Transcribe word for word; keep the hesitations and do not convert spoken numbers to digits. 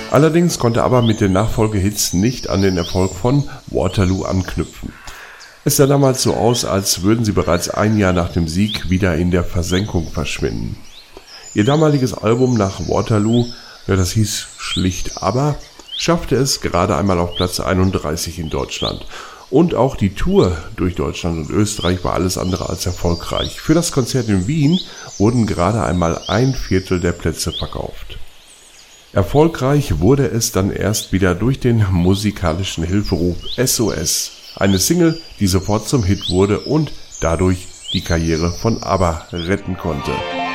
Allerdings konnte ABBA mit den Nachfolgehits nicht an den Erfolg von Waterloo anknüpfen. Es sah damals so aus, als würden sie bereits ein Jahr nach dem Sieg wieder in der Versenkung verschwinden. Ihr damaliges Album nach Waterloo, ja, das hieß schlicht ABBA, schaffte es gerade einmal auf Platz einunddreißig in Deutschland. Und auch die Tour durch Deutschland und Österreich war alles andere als erfolgreich. Für das Konzert in Wien wurden gerade einmal ein Viertel der Plätze verkauft. Erfolgreich wurde es dann erst wieder durch den musikalischen Hilferuf S O S, eine Single, die sofort zum Hit wurde und dadurch die Karriere von ABBA retten konnte.